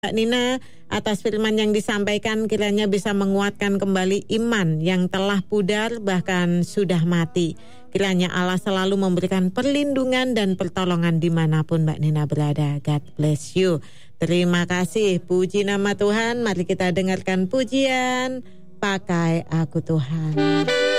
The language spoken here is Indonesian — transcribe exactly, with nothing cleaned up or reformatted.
Mbak Nina, atas firman yang disampaikan kiranya bisa menguatkan kembali iman yang telah pudar bahkan sudah mati. Kiranya Allah selalu memberikan perlindungan dan pertolongan dimanapun Mbak Nina berada. God bless you. Terima kasih. Puji nama Tuhan. Mari kita dengarkan pujian Pakai Aku Tuhan.